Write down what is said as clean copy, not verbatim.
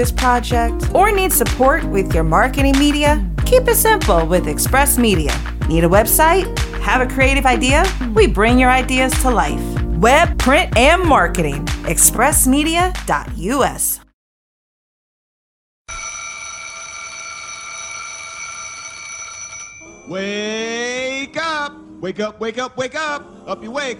this project, or need support with your marketing media? Keep it simple with Express Media. Need a website? Have a creative idea? We bring your ideas to life. Web, print, and marketing. expressmedia.us. Wake up! Wake up, wake up, wake up! Up you wake,